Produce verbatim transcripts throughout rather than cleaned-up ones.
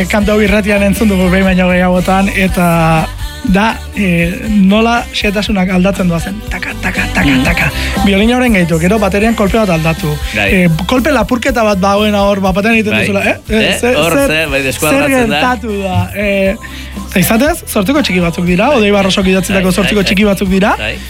e, kantu hau irratian entzun dugu behin baino gehiagotan, eta da e, nola xetasunak aldatzen doazen. Taka, taka, taka, taka. Biolina horren gehitu, gero baterian kolpe bat aldatu. E, kolpe lapurketa bat dagoena hor, bapatean egiten duzula. Eh? Eh? Hor, zer, bai, deskuadratzen da. Zer gertatu da. E, izatez, sortzeko txiki batzuk dira, Odei Barrosok idatzitako sortzeko txiki batzuk dira,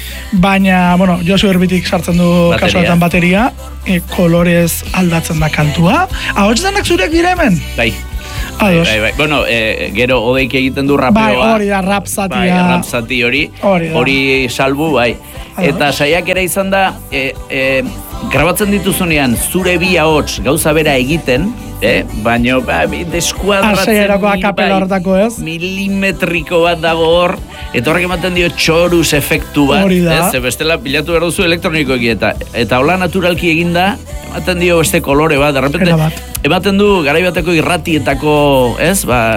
baina, bueno, Josu Erbitik sartzen du kasuetan bateria, e, kolorez aldatzen da kantua. Ahots denak zureak dira hemen? Bai. Bai, bai, bai. Bueno, eh, gero Odeik egiten du rapeoa. Bai, hori da, rap zatia. Bai, rap zati hori. Hori salbu, bai. Eta saiak ere izan da, e, e, grabatzen dituzunean zure bi ahots gauza bera egiten, eh? Baina, ba, deskuadratzen bai, milimetriko bat dago hor, eta horrek ematen dio txoruz efektu bat, ez? Bestela pilatu behar duzu elektronikoeki, eta eta hola naturalki eginda, ematen dio beste kolore bat, derrepente, ematen du garaibateko irratietako, ez? Ba,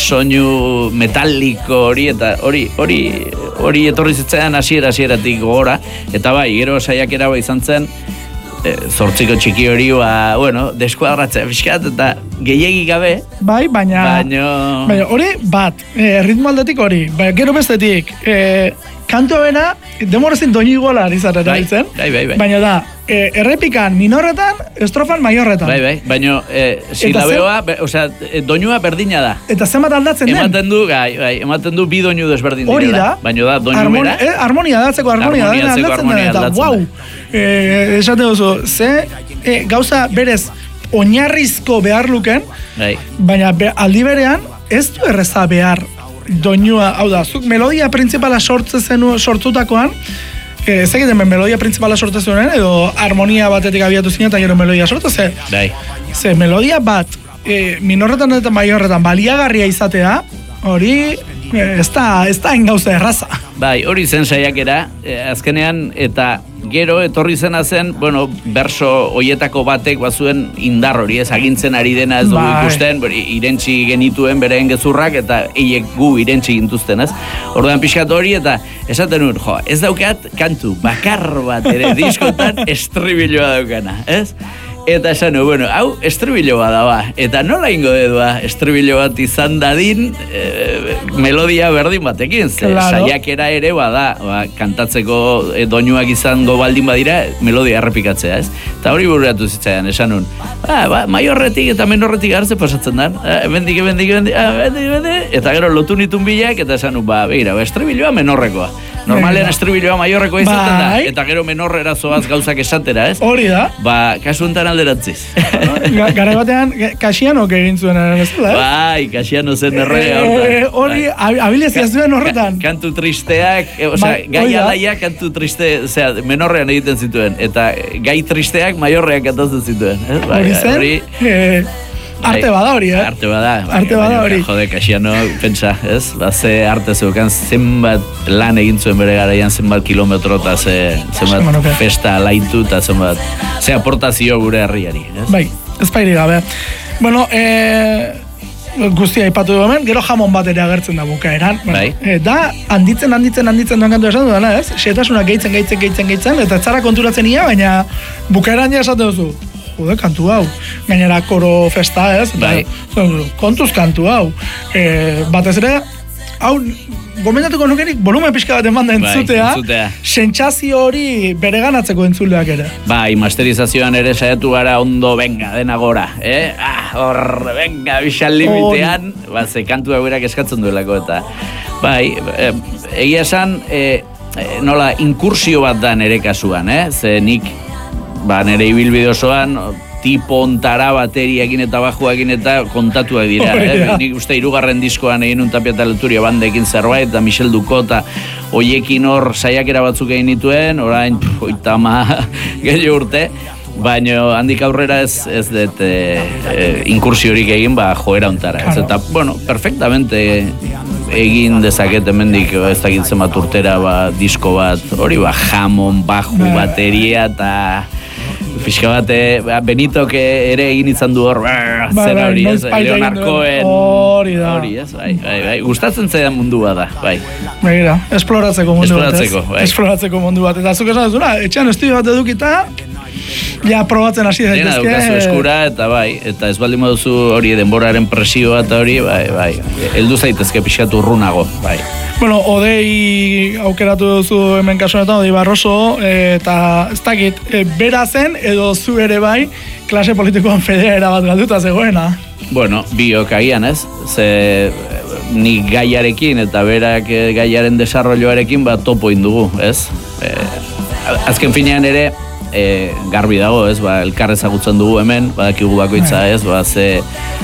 soinu metaliko hori, eta hori, hori, hori etorri zitzaidan hasiera hasieratik gogora, eta bai, gero saiakera bai izan zen, zortziko txiki hori, ba, bueno, deskuadratzea fiskat, eta gehiegi gabe. Bai, baina... Baina hori, bat, e, ritmo aldetik hori, ba, gero bestetik, e, kantu bena, demorezin doi iguala izatera bai, ditzen, bai, bai, bai. Baina da, e, errepikan minorretan, estrofan maiorretan. Bai, bai, baina e, silabeoa, be, osea, doinua berdina da. Eta zenbat aldatzen den? Ematen du, gai, bai, ematen du bi doinu desberdin hori da, baina da, doinu bera. Eh, harmonia datzeko, harmonia, harmonia datzeko, harmonia datzeko, eta wow, e, esate duzu, ze e, gauza berez oinarrizko behar luken, bai. Baina be, aldi berean ez du erreza behar doinua, hau da, zuk melodia principala sortze zenu sortzutakoan, ez egiten ben melodia principala sortze zuen, edo harmonia batetik abiatu zinen eta gero melodia sortze, ze, bai. Ze melodia bat e, minorretan eta maiorretan baliagarria izatea, hori ez da, ez da ingauza erraza. Bai, hori zen saiakera, eh, azkenean, eta gero etorri zena zen, bueno, berso hoietako batek bazuen indar hori, ez agintzen ari dena ez dugu bai. Ikusten, irentzi genituen bereen gezurrak, eta eiek gu irentzi gintuzten, ez? Orduan pixkat hori, eta esaten nuen, jo, ez daukat kantu bakar bat ere diskotan estribiloa daukana, ez? Eta esan, bueno, hau estribiloa da, ba. Eta nola ingo dedua estribilo bat izan dadin e, melodia berdin batekin, ze claro. Saiakera ere bada, ba, kantatzeko e, doinuak izango baldin badira, melodia errepikatzea, ez? Eta hori bururatu zitzaidan, esan nun, ba, ba, maiorretik eta menorretik hartze pasatzen dan, emendik, emendik, emendik, emendik, emendik, eta gero lotu nitun bilak, eta esan nun, ba, begira, ba, estribiloa menorrekoa. Normalean estribiloa maiorrekoa izaten da, eta gero menorrera zoaz gauzak esatera, ez? Hori da. Ba, kasu enten alderatziz. Garai batean, Kasianok egin zuen ez? Bai, Kasiano zen errega horretan. Hori, abilizia zuen horretan. Kantu tristeak, osea, gai alaiak kantu triste, osea, menorrean egiten zituen, eta gai tristeak maiorreak kantatzen zituen. Hori zen? Arte bada hori, eh? Arte bada. Arte bada hori. Jode, Kasiano, pentsa, ez? Ba, ze arte zeukan, zenbat lan egin zuen bere garaian, zenbat kilometro, eta ze, zenbat festa laitu, eta zenbat, ze aportazio gure herriari, ez? Bai, ez pairi gabe. Bueno, eh, guztia ipatu du hemen, gero jamon bat ere agertzen da bukaeran. Bai. Eh, da, handitzen, handitzen, handitzen duen kantu esan dudana, ez? Xetasuna gehitzen, gehitzen, gehitzen, gehitzen, eta etzara konturatzen ia, baina bukaeran ja esaten duzu. Jode, kantu hau. Gainera koro festa, ez? Bai. Kontuz kantu hau. E, batez ere, hau, gomendatuko nukenik, volumen pixka bat eman da entzutea, bai, sentsazio hori bereganatzeko entzuleak ere. Bai, masterizazioan ere saiatu gara ondo, venga, dena gora, eh? Ah, hor, venga, bixal limitean, ba, ze kantu hau berak eskatzen duelako, eta, bai, e, egia esan, e, nola, inkursio bat da nere kasuan, eh? Ze nik, ba, nire ibilbide osoan, tipo ontara bateriakin eta bajuakin eta kontatuak dira. Eh? Nik uste irugarren diskoan egin un Tapia eta Leturia bandekin zerbait, eta Michel Dukota oiekin hor saiakera batzuk egin nituen, orain, oita ma, gehiago urte, baina handik aurrera ez, ez dut e, e, inkursiorik egin, ba, joera ontara. Ez, eta, bueno, perfectamente egin dezaket hemendik ez dakit zenbat urtera, ba, disko bat, hori, ba, jamon, baju, bateria, eta fiska bate, Benitok ere egin izan du hor, zera hori, ez, Leonarkoen, hori da, hori, ez, bai, bai, bai, gustatzen zaidan mundua da, bai. Begira, esploratzeko mundu esploratzeko, bat, ez? Bai. Esploratzeko mundu bat, eta zuk esan duzuna, etxean estudio bat edukita, ja probatzen hasi daitezke. Dena daukazu eskura, eta bai, eta ez baldin moduzu hori denboraren presioa eta hori, bai, bai, heldu zaitezke pixkatu urrunago, bai. Bueno, Odei aukeratu duzu hemen kasu honetan, Odei Barroso, eta ez dakit, bera zen edo zu ere bai, klase politikoan federa bat galduta zegoena. Bueno, biok agian, ez? Ze ni gaiarekin eta berak gaiaren desarrolloarekin bat topo indugu, ez? E, azken finean ere, e, garbi dago, ez? Ba, elkar ezagutzen dugu hemen, badakigu bakoitza, ez? Ba, ze,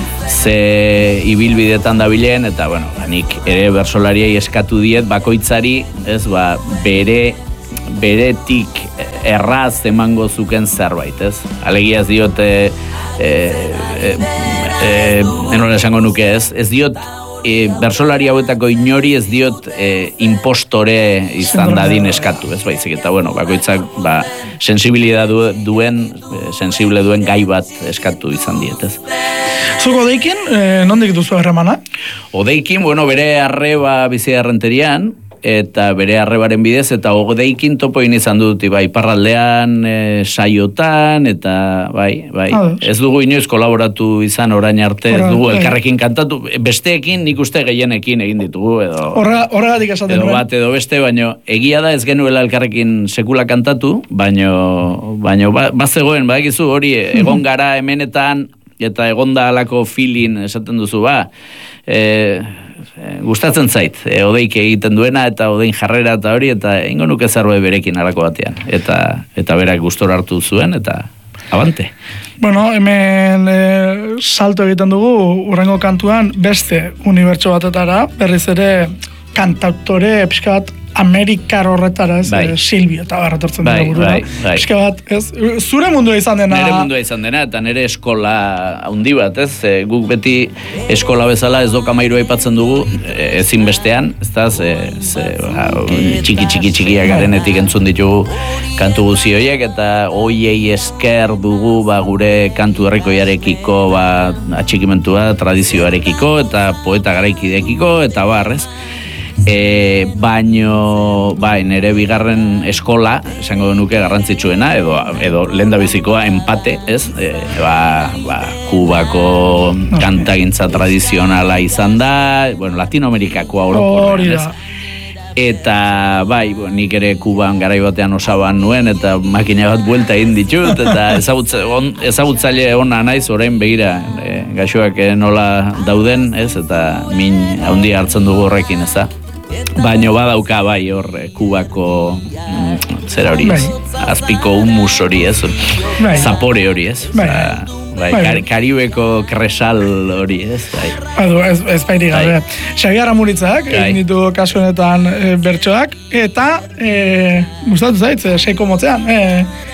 ze ibilbidetan dabilen, eta, bueno, nik ere bersolariei eskatu diet bakoitzari, ez? Ba, bere, beretik erraz emango zuken zerbait, ez? Alegiaz diote, e, e, e, enola esango nuke, ez? Ez diot, e, bersolari hauetako inori ez diot e, impostore izan dadin eskatu, ez baizik, eta bueno, bakoitzak ba, sensibilidad duen, sensible duen gai bat eskatu izan diet, ez? Zuk Odeikin, eh, nondik duzu harremana? Odeikin, bueno, bere arreba bizi errenterian, eta bere arrebaren bidez, eta Odeikin topo egin izan dut, bai, iparraldean, e, saiotan, eta bai, bai. Ados. Ez dugu inoiz kolaboratu izan orain arte, ez dugu bai. Elkarrekin kantatu, besteekin nik uste gehienekin egin ditugu, edo... Horregatik esaten edo bat edo beste, baino egia da ez genuela elkarrekin sekula kantatu, baino, baino ba, bazegoen, badakizu hori, egon gara hemenetan, eta egon da alako feeling esaten duzu, ba, e, gustatzen zait, e, Odeik egiten duena eta Odein jarrera eta hori, eta ingo nuke zerbait berekin alako batean, eta eta berak gustora hartu zuen, eta abante. Bueno, hemen e, salto egiten dugu, urrengo kantuan beste unibertso batetara, berriz ere kantautore pixka bat Amerikar horretara, ez, bai. Silvio eta barretortzen bai, dira burura. bai, bai. Pixka bat, ez, zure mundua izan dena. Nere mundua izan dena, eta nere eskola handi bat, ez? E, guk beti eskola bezala ez doka mairu aipatzen dugu, e, ezin bestean, ez da, ze, ze, ba, txiki txiki txikiak garenetik entzun ditugu kantu guzi horiek, eta hoiei esker dugu ba, gure kantu herrikoiarekiko ba, atxikimentua, tradizioarekiko, eta poeta garaikidekiko, eta barrez. E, baino bai, nere bigarren eskola esango nuke garrantzitsuena edo, edo lendabizikoa empate, ez? E, ba, ba, Kubako kantagintza tradizionala izan da, bueno, Latinoamerikakoa orokorrean, ez? Eta bai, bo, nik ere Kuban garai batean osaban nuen eta makina bat buelta egin ditut eta ezagutza, on, ezagutzaile ona naiz orain begira e, gaixoak nola dauden, ez? Eta min handia hartzen dugu horrekin, ez da? Baino badauka bai hor Kubako mm, zera hori, ez? Azpiko humus hori, ez? Bai. Zapore hori, ez? Bai. Bai, bai. Kar, Karibeko kresal hori, ez? Bai. Adu, ez, ez bairi gabe. Xabiar Amuritzak, Bai. egin ditu kasu honetan e, bertsoak, eta e, gustatu zait, e, seiko motzean. E,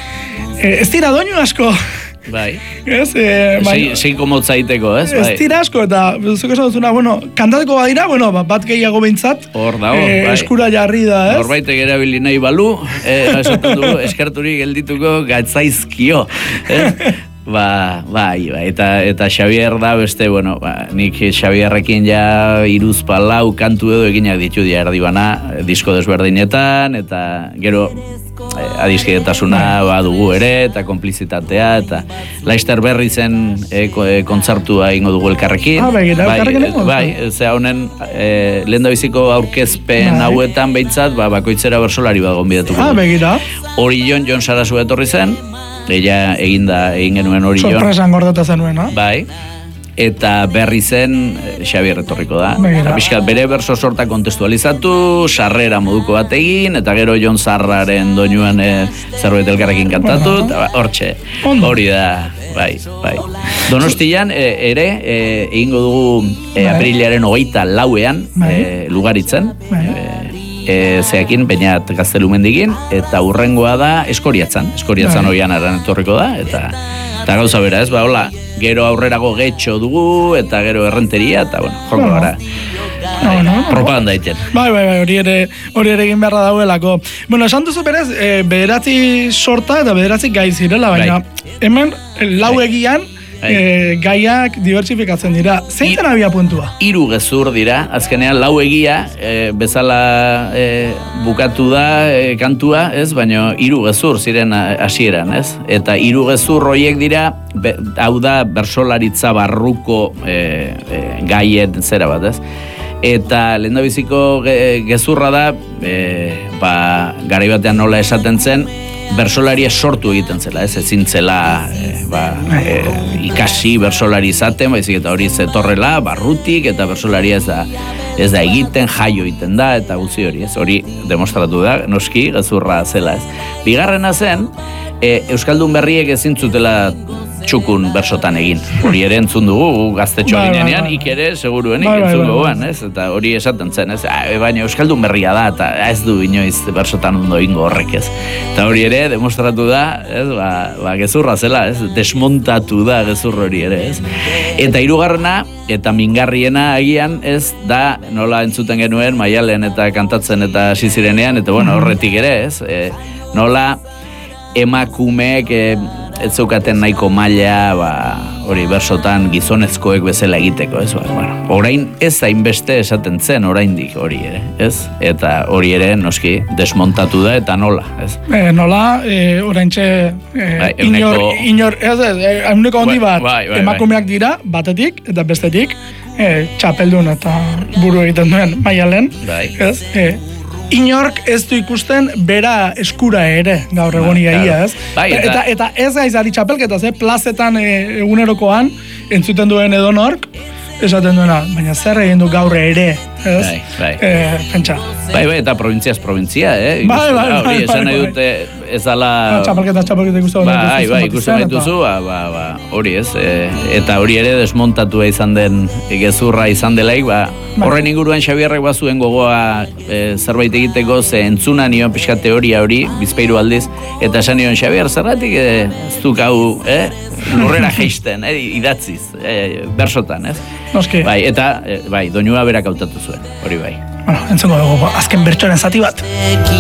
e, ez dira doinu asko. Bai. Ez, e, bai. Seiko motzaiteko, ez? Ez Bai. dira asko, eta zuk esan duzuna, bueno, kantateko badira, bueno, bat gehiago behintzat. Hor dago, e, bai. Eskura jarri da, ez? Norbaitek erabili nahi balu, eh, esaten dugu, eskerturik geldituko gatzaizkio. Eh? Ba, bai, bai, eta, eta Xabier da beste, bueno, ba, nik Xabierrekin ja iruz palau kantu edo eginak ditu dia erdibana, disko desberdinetan, eta gero eh, adiskidetasuna badugu ere, eta konplizitatea, eta Laster berri zen eh, kontzertua ingo dugu elkarrekin. Ah, begira, elkarrekin ingo? Bai, zehaonen eh, lehen da biziko aurkezpen bai. hauetan behintzat, ba, bakoitzera bersolari bat gonbidatuko. Ah, begira. Hori Jon, Jon Sarazu etorri zen, ella eginda egin genuen hori Jon. Sorpresan gordeta zenuen, no? Bai. Eta berri zen Xabier etorriko da. Begira. Bizkat bere berso sorta kontestualizatu, sarrera moduko bat egin, eta gero Jon Zarraren doinuan e, zerbait elkarrekin kantatu, Bueno. eta ba, hortxe, Ondo. hori da, bai, bai. Donostian e, ere, e, egingo dugu e, Bai. aprilaren hogeita lauean, Bai. e, lugaritzen, Bai. e, zeakin, bainat gaztelumendigin, eta urrengoa da Eskoriatzan. Eskoriatzan Bai. oian aran etorriko da, eta, eta gauza bera, ez, ba, hola, gero aurrerago getxo dugu, eta gero errenteria, eta, bueno, joko Bueno. gara. No, no, Propaganda egiten. Bai, bai, bai, hori ere, hori ere egin beharra dauelako. Bueno, esan duzu berez, e, bederatzi sorta eta bederatzi gai zirela, baina Bai. hemen lau Bai. egian e, gaiak diversifikatzen dira. Zein zen abia puntua? Hiru gezur dira, azkenean lau egia, e, bezala e, bukatu da e, kantua, ez? Baina hiru gezur ziren hasieran, ez? Eta hiru gezur horiek dira, be, hau da bersolaritza barruko e, e, gaien zera bat, ez? Eta lehendabiziko ge, gezurra da, e, ba, garai batean nola esaten zen, bersolaria sortu egiten zela, ez ezin zela e, ba, e, ikasi bersolari izaten, baizik eta hori zetorrela, barrutik, eta bersolaria ez da, ez da egiten, jaio egiten da, eta guzti hori, ez hori demostratu da, noski, gezurra zela, ez. Bigarrena zen, e, Euskaldun berriek ezin zutela txukun bersotan egin. Hori ere entzun dugu, gaztetxo bai, ginean, bai, bai. ik ere, seguruenik bai, bai, entzun bai, duguan, ez? Eta hori esaten zen, ez? Ah, baina Euskaldun berria da, eta ez du inoiz bersotan ondo ingo horrek, ez? Eta hori ere, demostratu da, ez? Ba, ba gezurra zela, ez? Desmontatu da gezur hori ere, ez? Eta hirugarrena, eta mingarriena agian, ez? Da, nola entzuten genuen, Maialen eta kantatzen eta hasi zirenean, eta bueno, horretik ere, ez? E, nola emakumeek e, ez zeukaten nahiko maila, ba, hori bersotan gizonezkoek bezala egiteko, ez? Ba, bueno, orain ez hainbeste esaten zen oraindik hori ere, ez? Eta hori ere noski desmontatu da eta nola, ez? E, nola, e, oraintxe e, Bai, inor, euneko- inor, ez, ez, e, euneko handi Bai, bat bai, bai, emakumeak dira, batetik, eta bestetik, e, txapeldun eta buru egiten duen Maialen, Bai. ez? E, inork ez du ikusten bera eskura ere gaur egon iaia, claro. ez? Bai, eta- eta, eta ez gaiz ari txapelketaz, eh? Plazetan e, egunerokoan entzuten duen edonork, esaten duena, baina zer egin du gaur ere, ez? Bai, bai. E, pentsa. Bai, bai, eta provintziaz provintzia, eh? Bai, Ikusten bai, da, bai, hori, esan bai, nahi bai. dute ez dala... Txapelketa, txapelketa ikusten dut. Bai, bai, ikusten baituzu, ba, ba, ba, hori ez, e, eta hori ere desmontatua izan den gezurra izan delaik, ba, horren inguruan Xabierrek bazuen gogoa e, zerbait egiteko, ze entzuna nion pixka teoria hori, bizpairu aldiz, eta esan nion Xabier, zergatik e, ez duk hau, eh, lurrera geisten, eh, idatziz, e, bersotan, ez? Noski. Bai, eta, e, bai, doinua berak hautatu zuen, hori bai. Bueno, entzungo dugu, azken bertsoaren zati bat.